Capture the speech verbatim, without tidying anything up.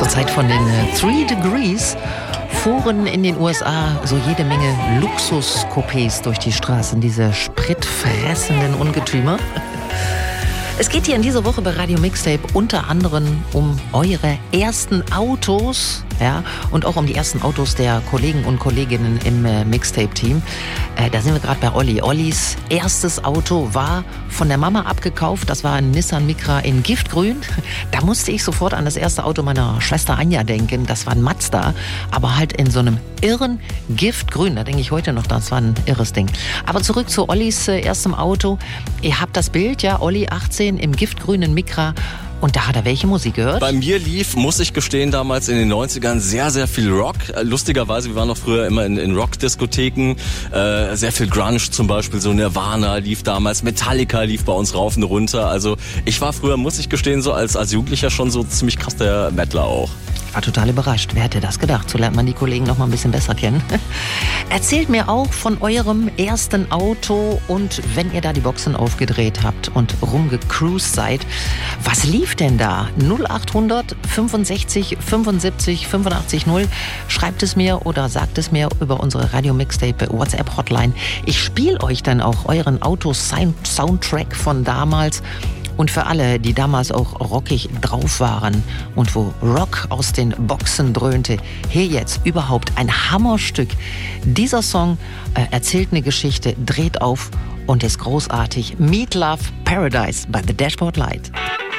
Zur Zeit von den äh, Three Degrees fuhren in den U S A so jede Menge Luxus-Coupés durch die Straßen, diese spritfressenden Ungetümer. Es geht hier in dieser Woche bei Radio Mixtape unter anderem um eure ersten Autos, ja, und auch um die ersten Autos der Kollegen und Kolleginnen im äh, Mixtape-Team. Äh, da sind wir gerade bei Olli. Ollis erstes Auto war von der Mama abgekauft. Das war ein Nissan Micra in Giftgrün. Da musste ich sofort an das erste Auto meiner Schwester Anja denken. Das war ein Mazda, aber halt in so einem irren Giftgrün. Da denke ich heute noch, das war ein irres Ding. Aber zurück zu Ollis äh, erstem Auto. Ihr habt das Bild, ja, Olli achtzehn im giftgrünen Micra. Und da hat er welche Musik gehört? Bei mir lief, muss ich gestehen, damals in den neunzigern sehr, sehr viel Rock. Lustigerweise, wir waren noch früher immer in, in Rock-Diskotheken. Äh, sehr viel Grunge zum Beispiel, so Nirvana lief damals, Metallica lief bei uns rauf und runter. Also ich war früher, muss ich gestehen, so als, als Jugendlicher schon so ziemlich krass der Mettler auch. Ich war total überrascht. Wer hätte das gedacht? So lernt man die Kollegen noch mal ein bisschen besser kennen. Erzählt mir auch von eurem ersten Auto und wenn ihr da die Boxen aufgedreht habt und rumgecruised seid, was lief denn da? null achthundert fünfundsechzig fünfundsiebzig fünfundachtzig null. Schreibt es mir oder sagt es mir über unsere Radio Mixtape WhatsApp Hotline. Ich spiele euch dann auch euren Auto-Soundtrack von damals. Und für alle, die damals auch rockig drauf waren und wo Rock aus den Boxen dröhnte, hier jetzt überhaupt ein Hammerstück. Dieser Song äh, erzählt eine Geschichte, dreht auf und ist großartig. Meat Love Paradise by The Dashboard Light.